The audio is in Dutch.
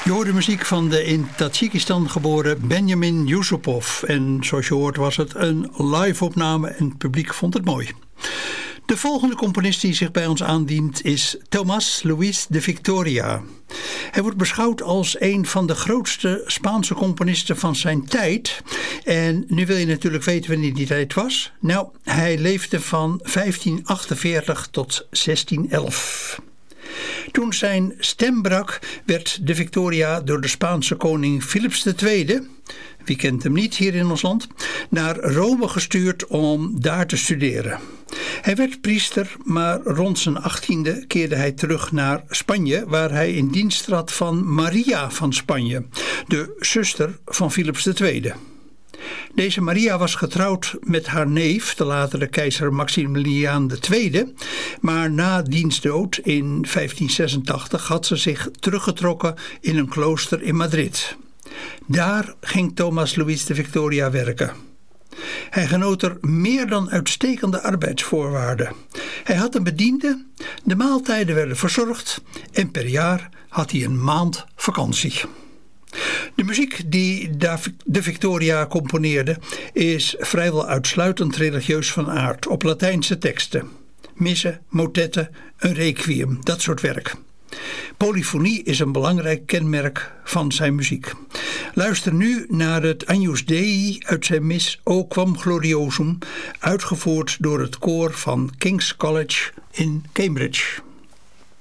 Je hoort de muziek van de in Tajikistan geboren Benjamin Yusupov. En zoals je hoort was het een live opname en het publiek vond het mooi. De volgende componist die zich bij ons aandient is Tomás Luis de Victoria. Hij wordt beschouwd als een van de grootste Spaanse componisten van zijn tijd. En nu wil je natuurlijk weten wanneer die tijd was. Nou, hij leefde van 1548 tot 1611. Toen zijn stem brak, werd de Victoria door de Spaanse koning Philips II, wie kent hem niet hier in ons land, naar Rome gestuurd om daar te studeren. Hij werd priester, maar rond zijn 18e keerde hij terug naar Spanje, waar hij in dienst trad van Maria van Spanje, de zuster van Philips II. Deze Maria was getrouwd met haar neef, de latere keizer Maximiliaan II, maar na diens dood in 1586 had ze zich teruggetrokken in een klooster in Madrid. Daar ging Tomás Luis de Victoria werken. Hij genoot er meer dan uitstekende arbeidsvoorwaarden. Hij had een bediende, de maaltijden werden verzorgd en per jaar had hij een maand vakantie. De muziek die de Victoria componeerde is vrijwel uitsluitend religieus van aard, op Latijnse teksten. Missen, motetten, een requiem, dat soort werk. Polyfonie is een belangrijk kenmerk van zijn muziek. Luister nu naar het Agnus Dei uit zijn mis O Quam Gloriosum, uitgevoerd door het koor van King's College in Cambridge.